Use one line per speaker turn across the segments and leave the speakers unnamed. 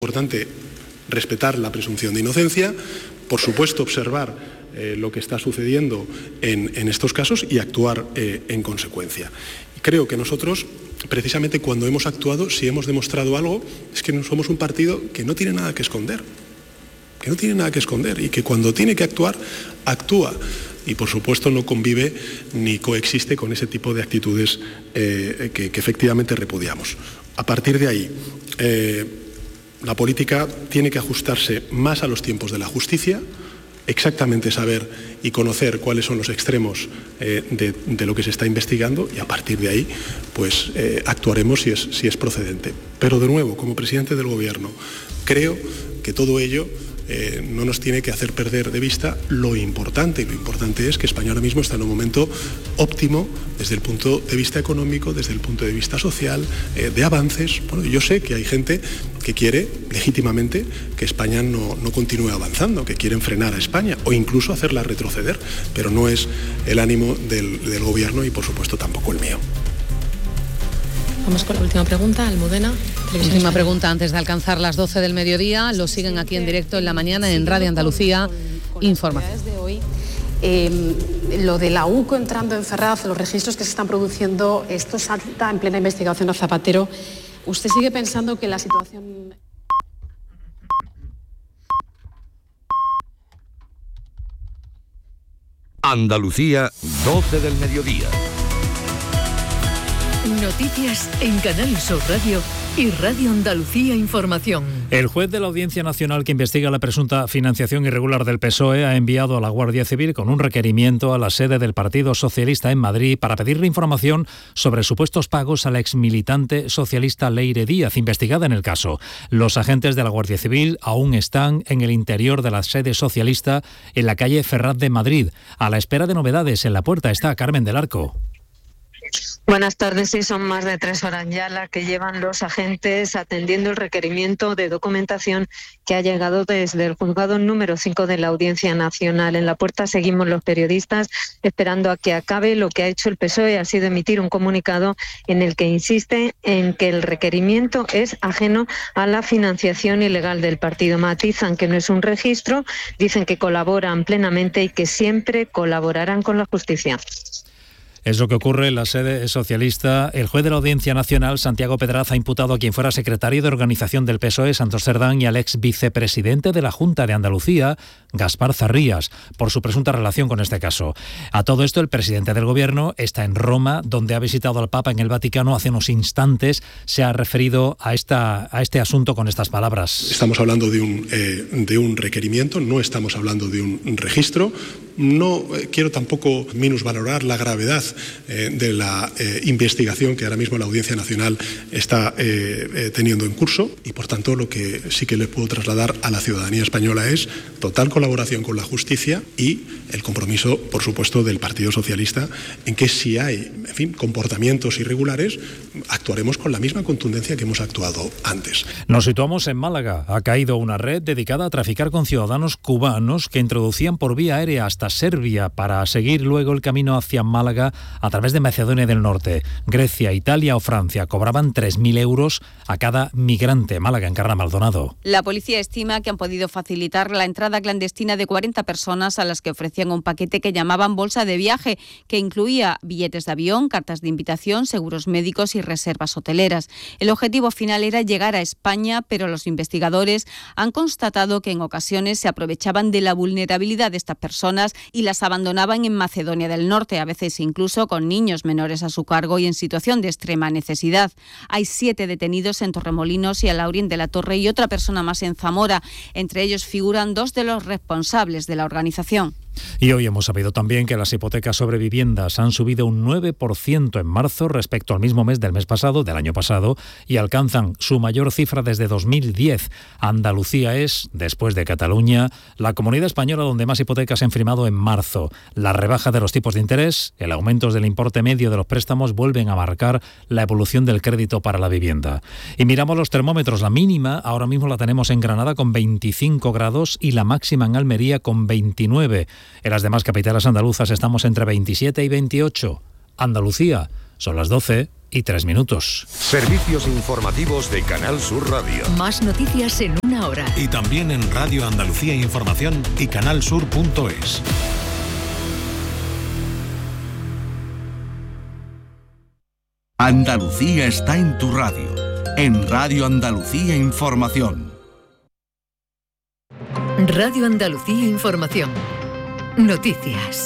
Importante respetar la presunción de inocencia, por supuesto observar lo que está sucediendo en estos casos y actuar en consecuencia. Creo que nosotros, precisamente cuando hemos actuado, si hemos demostrado algo, es que no somos un partido que no tiene nada que esconder, y que cuando tiene que actuar, actúa. Y por supuesto no convive ni coexiste con ese tipo de actitudes que efectivamente repudiamos. A partir de ahí, la política tiene que ajustarse más a los tiempos de la justicia, exactamente saber y conocer cuáles son los extremos de lo que se está investigando y a partir de ahí pues actuaremos si es procedente. Pero de nuevo, como presidente del Gobierno, creo que todo ello no nos tiene que hacer perder de vista lo importante, y lo importante es que España ahora mismo está en un momento óptimo desde el punto de vista económico, desde el punto de vista social, de avances. Bueno, yo sé que hay gente que quiere legítimamente que España no continúe avanzando, que quieren frenar a España o incluso hacerla retroceder, pero no es el ánimo del Gobierno y por supuesto tampoco el mío.
Vamos con la última pregunta, Almudena.
Última pregunta antes de alcanzar las 12 del mediodía. Lo siguen aquí en directo en la mañana en Radio Andalucía Información.
Lo de la UCO entrando en Ferraz, los registros que se están produciendo, esto salta en plena investigación a Zapatero. ¿Usted sigue pensando que la situación...
Andalucía, 12 del mediodía.
Noticias en Canal Sur Radio y Radio Andalucía Información.
El juez de la Audiencia Nacional que investiga la presunta financiación irregular del PSOE ha enviado a la Guardia Civil con un requerimiento a la sede del Partido Socialista en Madrid para pedirle información sobre supuestos pagos a la exmilitante socialista Leire Díaz, investigada en el caso. Los agentes de la Guardia Civil aún están en el interior de la sede socialista en la calle Ferraz de Madrid. A la espera de novedades, en la puerta está Carmen del Arco.
Buenas tardes, sí, son más de 3 horas ya las que llevan los agentes atendiendo el requerimiento de documentación que ha llegado desde el juzgado número 5 de la Audiencia Nacional. En la puerta seguimos los periodistas esperando a que acabe. Lo que ha hecho el PSOE ha sido emitir un comunicado en el que insiste en que el requerimiento es ajeno a la financiación ilegal del partido. Matizan que no es un registro, dicen que colaboran plenamente y que siempre colaborarán con la justicia.
Es lo que ocurre en la sede socialista. El juez de la Audiencia Nacional, Santiago Pedraz, ha imputado a quien fuera secretario de organización del PSOE, Santos Cerdán, y al ex vicepresidente de la Junta de Andalucía, Gaspar Zarrías, por su presunta relación con este caso. A todo esto, el presidente del Gobierno está en Roma, donde ha visitado al Papa en el Vaticano hace unos instantes. Se ha referido a este asunto con estas palabras.
Estamos hablando de un requerimiento, no estamos hablando de un registro. No quiero tampoco minusvalorar la gravedad de la investigación que ahora mismo la Audiencia Nacional está teniendo en curso y, por tanto, lo que sí que le puedo trasladar a la ciudadanía española es total colaboración con la justicia y el compromiso, por supuesto, del Partido Socialista en que si hay, comportamientos irregulares, actuaremos con la misma contundencia que hemos actuado antes.
Nos situamos en Málaga. Ha caído una red dedicada a traficar con ciudadanos cubanos que introducían por vía aérea hasta Serbia para seguir luego el camino hacia Málaga a través de Macedonia del Norte. Grecia, Italia o Francia cobraban 3.000 euros a cada migrante. Málaga, Encarna Maldonado.
La policía estima que han podido facilitar la entrada clandestina de 40 personas a las que ofrecían un paquete que llamaban bolsa de viaje, que incluía billetes de avión, cartas de invitación, seguros médicos y reservas hoteleras. El objetivo final era llegar a España, pero los investigadores han constatado que en ocasiones se aprovechaban de la vulnerabilidad de estas personas y las abandonaban en Macedonia del Norte, a veces incluso con niños menores a su cargo y en situación de extrema necesidad. Hay 7 detenidos en Torremolinos y Alhaurín de la Torre y otra persona más en Zamora. Entre ellos figuran 2 de los responsables de la organización.
Y hoy hemos sabido también que las hipotecas sobre viviendas han subido un 9% en marzo respecto al mismo mes del año pasado, y alcanzan su mayor cifra desde 2010. Andalucía es, después de Cataluña, la comunidad española donde más hipotecas se han firmado en marzo. La rebaja de los tipos de interés, el aumento del importe medio de los préstamos vuelven a marcar la evolución del crédito para la vivienda. Y miramos los termómetros. La mínima ahora mismo la tenemos en Granada con 25 grados y la máxima en Almería con 29. En las demás capitales andaluzas estamos entre 27 y 28. Andalucía, Son las 12:03.
Servicios informativos de Canal Sur Radio.
Más noticias en una hora.
Y también en Radio Andalucía Información y canalsur.es.
Andalucía está en tu radio. En Radio Andalucía Información.
Radio Andalucía Información. Noticias.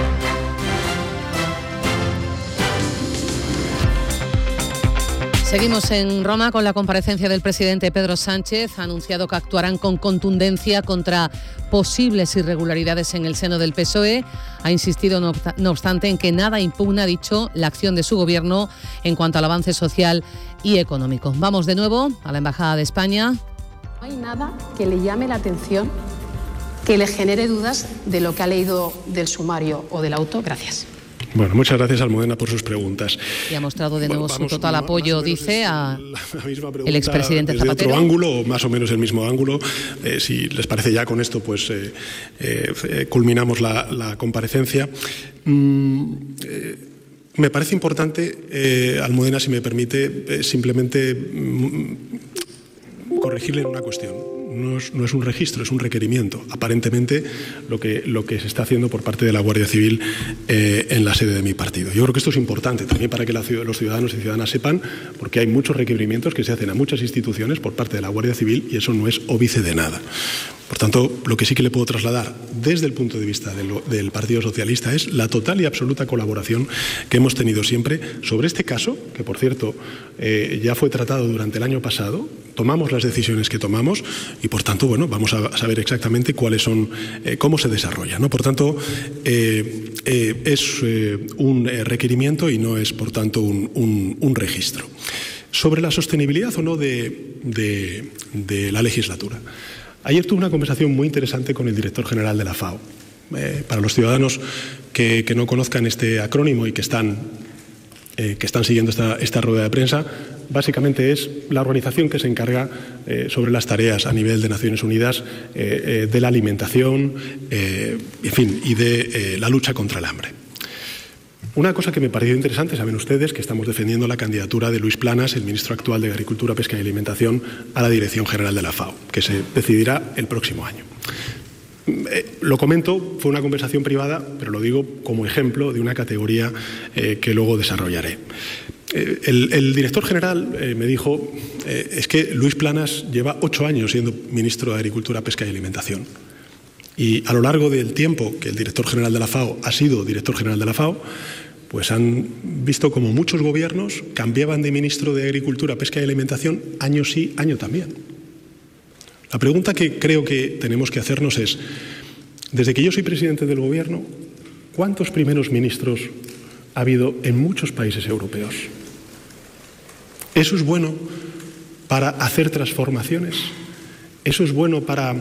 Seguimos en Roma con la comparecencia del presidente Pedro Sánchez. Ha anunciado que actuarán con contundencia contra posibles irregularidades en el seno del PSOE. Ha insistido, no obstante, en que nada impugna, ha dicho, la acción de su gobierno en cuanto al avance social y económico. Vamos de nuevo a la Embajada de España.
No hay nada que le llame la atención, que le genere dudas de lo que ha leído del sumario o del auto. Gracias.
Bueno, muchas gracias, Almudena, por sus preguntas.
Y ha mostrado de nuevo su total apoyo, dice, el expresidente
Zapatero. Desde otro ángulo, o más o menos el mismo ángulo. Si les parece, ya con esto pues culminamos la comparecencia. Me parece importante, Almudena, si me permite, simplemente corregirle en una cuestión. No es un registro, es un requerimiento. Aparentemente, lo que se está haciendo por parte de la Guardia Civil en la sede de mi partido. Yo creo que esto es importante también para que los ciudadanos y ciudadanas sepan, porque hay muchos requerimientos que se hacen a muchas instituciones por parte de la Guardia Civil y eso no es óbice de nada. Por tanto, lo que sí que le puedo trasladar desde el punto de vista del Partido Socialista es la total y absoluta colaboración que hemos tenido siempre sobre este caso, que por cierto ya fue tratado durante el año pasado. Tomamos las decisiones que tomamos y por tanto, bueno, vamos a saber exactamente cuáles son, cómo se desarrolla, ¿no? Por tanto, es un requerimiento y no es, por tanto, un registro. Sobre la sostenibilidad o no de la legislatura. Ayer tuve una conversación muy interesante con el director general de la FAO. Para los ciudadanos que no conozcan este acrónimo y que están siguiendo esta rueda de prensa, básicamente es la organización que se encarga sobre las tareas a nivel de Naciones Unidas de la alimentación, en fin, y de la lucha contra el hambre. Una cosa que me pareció interesante, saben ustedes que estamos defendiendo la candidatura de Luis Planas, el ministro actual de Agricultura, Pesca y Alimentación, a la Dirección General de la FAO, que se decidirá el próximo año. Lo comento, fue una conversación privada, pero lo digo como ejemplo de una categoría que luego desarrollaré. El director general me dijo, es que Luis Planas lleva 8 años siendo ministro de Agricultura, Pesca y Alimentación. Y a lo largo del tiempo que el director general de la FAO ha sido director general de la FAO, pues han visto como muchos gobiernos cambiaban de ministro de Agricultura, Pesca y Alimentación año sí, año también. La pregunta que creo que tenemos que hacernos es, desde que yo soy presidente del gobierno, ¿cuántos primeros ministros ha habido en muchos países europeos? ¿Eso es bueno para hacer transformaciones? ¿Eso es bueno para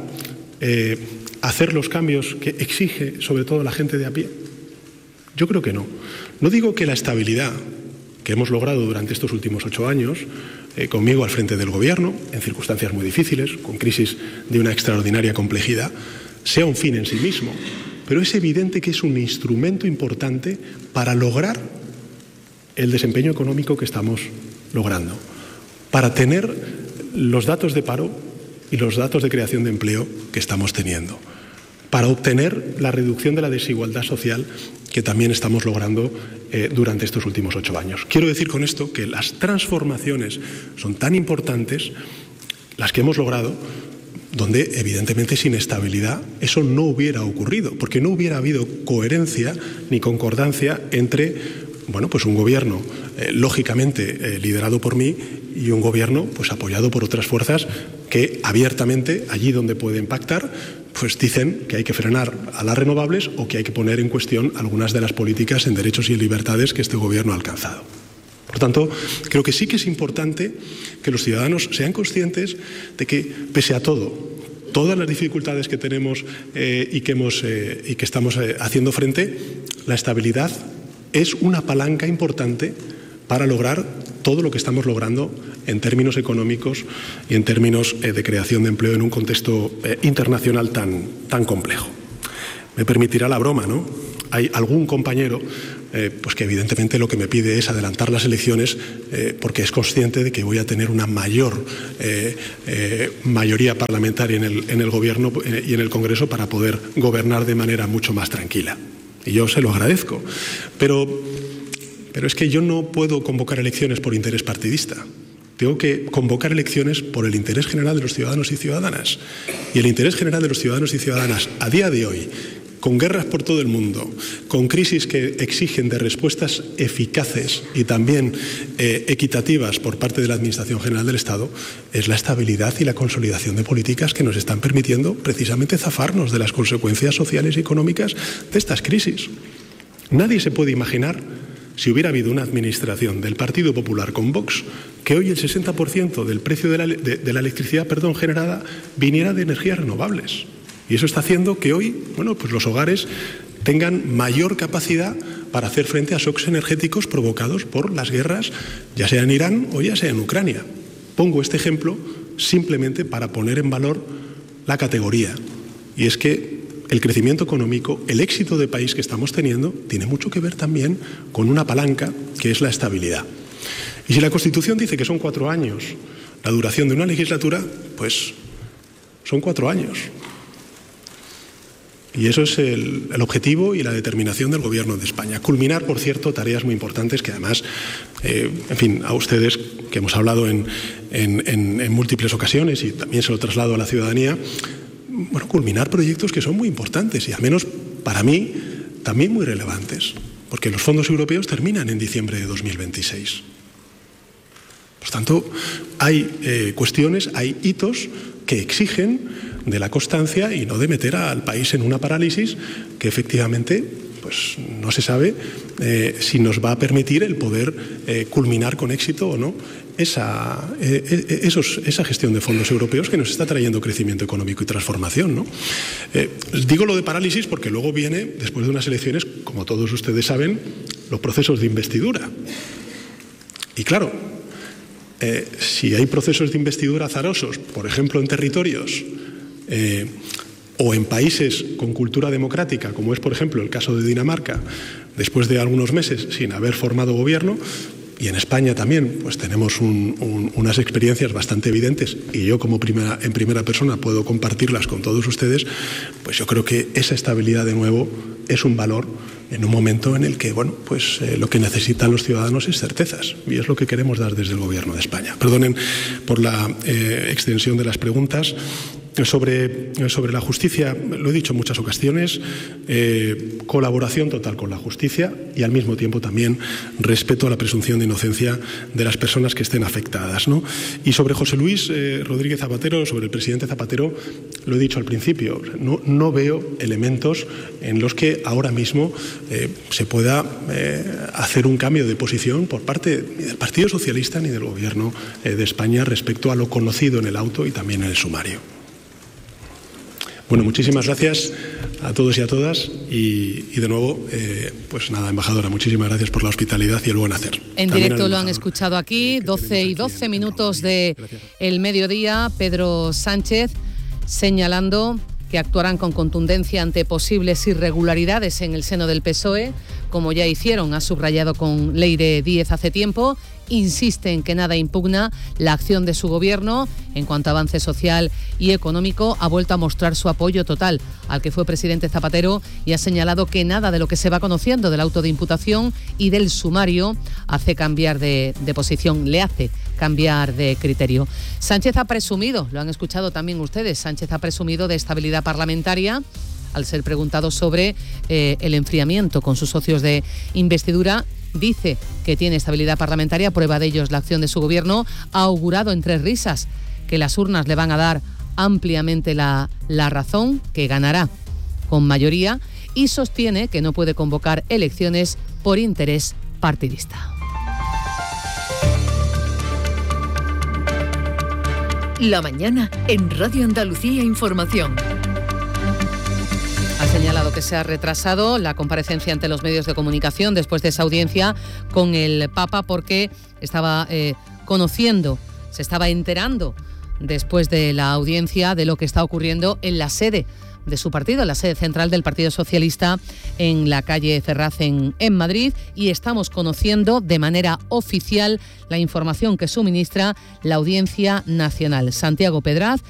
hacer los cambios que exige sobre todo la gente de a pie? Yo creo que no. No digo que la estabilidad que hemos logrado durante estos últimos 8 años, conmigo al frente del gobierno, en circunstancias muy difíciles, con crisis de una extraordinaria complejidad, sea un fin en sí mismo, pero es evidente que es un instrumento importante para lograr el desempeño económico que estamos logrando, para tener los datos de paro y los datos de creación de empleo que estamos teniendo, para obtener la reducción de la desigualdad social que también estamos logrando durante estos últimos 8 años. Quiero decir con esto que las transformaciones son tan importantes, las que hemos logrado, donde evidentemente sin estabilidad eso no hubiera ocurrido, porque no hubiera habido coherencia ni concordancia entre, bueno, pues un gobierno lógicamente liderado por mí y un gobierno pues apoyado por otras fuerzas que abiertamente, allí donde pueden pactar, pues dicen que hay que frenar a las renovables o que hay que poner en cuestión algunas de las políticas en derechos y en libertades que este gobierno ha alcanzado. Por tanto, creo que sí que es importante que los ciudadanos sean conscientes de que, pese a todo, todas las dificultades que tenemos y que estamos haciendo frente, la estabilidad es una palanca importante para lograr todo lo que estamos logrando en términos económicos y en términos de creación de empleo en un contexto internacional tan complejo. Me permitirá la broma, ¿no? Hay algún compañero pues que evidentemente lo que me pide es adelantar las elecciones porque es consciente de que voy a tener una mayor mayoría parlamentaria en el Gobierno y en el Congreso para poder gobernar de manera mucho más tranquila. Y yo se lo agradezco. Pero es que yo no puedo convocar elecciones por interés partidista. Tengo que convocar elecciones por el interés general de los ciudadanos y ciudadanas. Y el interés general de los ciudadanos y ciudadanas a día de hoy, con guerras por todo el mundo, con crisis que exigen de respuestas eficaces y también equitativas por parte de la Administración General del Estado, es la estabilidad y la consolidación de políticas que nos están permitiendo precisamente zafarnos de las consecuencias sociales y económicas de estas crisis. Nadie se puede imaginar, si hubiera habido una administración del Partido Popular con Vox, que hoy el 60% del precio de la electricidad generada viniera de energías renovables. Y eso está haciendo que hoy, pues los hogares tengan mayor capacidad para hacer frente a shocks energéticos provocados por las guerras, ya sea en Irán o ya sea en Ucrania. Pongo este ejemplo simplemente para poner en valor la categoría. Y es que el crecimiento económico, el éxito de país que estamos teniendo, tiene mucho que ver también con una palanca que es la estabilidad. Y si la Constitución dice que son 4 años la duración de una legislatura, pues son 4 años. Y eso es el objetivo y la determinación del Gobierno de España. Culminar, por cierto, tareas muy importantes que además, a ustedes que hemos hablado en múltiples ocasiones y también se lo traslado a la ciudadanía, culminar proyectos que son muy importantes y al menos para mí también muy relevantes, porque los fondos europeos terminan en diciembre de 2026. Por tanto, hay cuestiones, hay hitos que exigen de la constancia y no de meter al país en una parálisis que efectivamente pues no se sabe si nos va a permitir el poder culminar con éxito o no esa gestión de fondos europeos que nos está trayendo crecimiento económico y transformación, ¿no? Digo lo de parálisis porque luego viene, después de unas elecciones, como todos ustedes saben, los procesos de investidura. Y claro, si hay procesos de investidura azarosos, por ejemplo en territorios o en países con cultura democrática, como es por ejemplo el caso de Dinamarca, después de algunos meses sin haber formado gobierno, y en España también pues tenemos unas experiencias bastante evidentes y yo en primera persona puedo compartirlas con todos ustedes, pues yo creo que esa estabilidad de nuevo es un valor en un momento en el que lo que necesitan los ciudadanos es certezas y es lo que queremos dar desde el Gobierno de España. Perdonen por la extensión de las preguntas. Sobre la justicia, lo he dicho en muchas ocasiones, colaboración total con la justicia y al mismo tiempo también respeto a la presunción de inocencia de las personas que estén afectadas, ¿no? Y sobre José Luis Rodríguez Zapatero, sobre el presidente Zapatero, lo he dicho al principio, no veo elementos en los que ahora mismo se pueda hacer un cambio de posición por parte ni del Partido Socialista ni del Gobierno de España respecto a lo conocido en el auto y también en el sumario. Bueno, muchísimas gracias a todos y a todas y de nuevo, embajadora, muchísimas gracias por la hospitalidad y el buen hacer.
En directo lo han escuchado aquí, 12 y 12 minutos del mediodía, Pedro Sánchez señalando que actuarán con contundencia ante posibles irregularidades en el seno del PSOE, como ya hicieron, ha subrayado con Leire Díez hace tiempo. Insiste en que nada impugna la acción de su gobierno en cuanto a avance social y económico. Ha vuelto a mostrar su apoyo total al que fue presidente Zapatero y ha señalado que nada de lo que se va conociendo del auto de imputación y del sumario hace cambiar de posición, le hace cambiar de criterio. Sánchez ha presumido, lo han escuchado también ustedes, Sánchez ha presumido de estabilidad parlamentaria al ser preguntado sobre el enfriamiento con sus socios de investidura. Dice que tiene estabilidad parlamentaria, prueba de ello es la acción de su gobierno. Ha augurado entre risas que las urnas le van a dar ampliamente la razón, que ganará con mayoría y sostiene que no puede convocar elecciones por interés partidista.
La mañana en Radio Andalucía Información.
Ha señalado que se ha retrasado la comparecencia ante los medios de comunicación después de esa audiencia con el Papa porque estaba se estaba enterando después de la audiencia de lo que está ocurriendo en la sede de su partido, la sede central del Partido Socialista en la calle Ferraz en Madrid, y estamos conociendo de manera oficial la información que suministra la Audiencia Nacional. Santiago Pedraz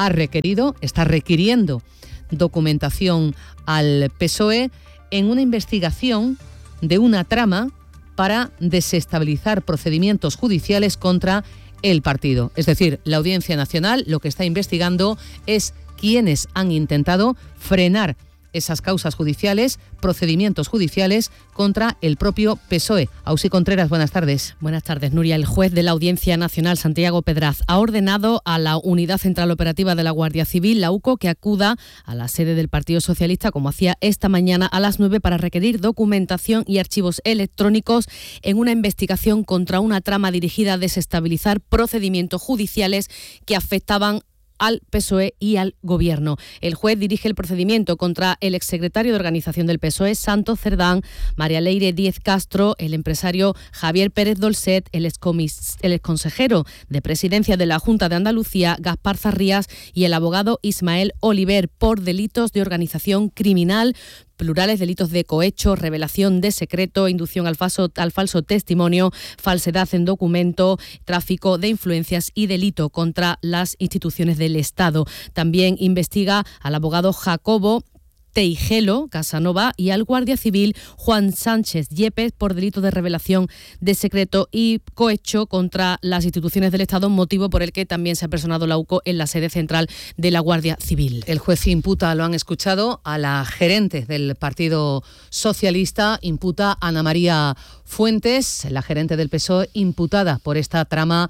está requiriendo documentación al PSOE en una investigación de una trama para desestabilizar procedimientos judiciales contra el partido. Es decir, la Audiencia Nacional lo que está investigando es quiénes han intentado frenar esas causas judiciales, procedimientos judiciales contra el propio PSOE. Auxi Contreras, buenas tardes.
Buenas tardes, Nuria. El juez de la Audiencia Nacional, Santiago Pedraz, ha ordenado a la Unidad Central Operativa de la Guardia Civil, la UCO, que acuda a la sede del Partido Socialista, como hacía esta mañana a las 9, para requerir documentación y archivos electrónicos en una investigación contra una trama dirigida a desestabilizar procedimientos judiciales que afectaban al PSOE y al Gobierno. El juez dirige el procedimiento contra el exsecretario de Organización del PSOE, Santos Cerdán, María Leire Díez Castro, el empresario Javier Pérez Dolcet, el exconsejero de Presidencia de la Junta de Andalucía, Gaspar Zarrías, y el abogado Ismael Oliver, por delitos de organización criminal, plurales delitos de cohecho, revelación de secreto, inducción al falso testimonio, falsedad en documento, tráfico de influencias y delito contra las instituciones del Estado. También investiga al abogado Jacobo Teijelo Casanova y al guardia civil Juan Sánchez Yepes por delito de revelación de secreto y cohecho contra las instituciones del Estado, motivo por el que también se ha personado la UCO en la sede central de la Guardia Civil.
El juez imputa, lo han escuchado, a la gerente del Partido Socialista, imputa a Ana María Fuentes, la gerente del PSOE, imputada por esta trama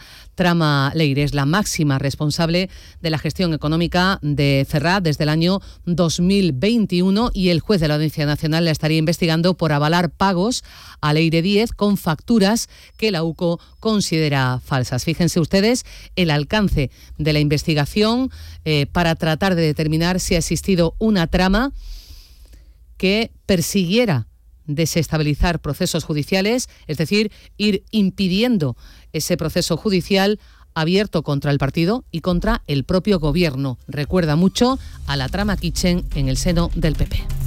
Leire. Es la máxima responsable de la gestión económica de Ferraz desde el año 2021, y el juez de la Audiencia Nacional la estaría investigando por avalar pagos a Leire Díez con facturas que la UCO considera falsas. Fíjense ustedes el alcance de la investigación para tratar de determinar si ha existido una trama que persiguiera desestabilizar procesos judiciales, es decir, ir impidiendo ese proceso judicial abierto contra el partido y contra el propio Gobierno. Recuerda mucho a la trama Kitchen en el seno del PP.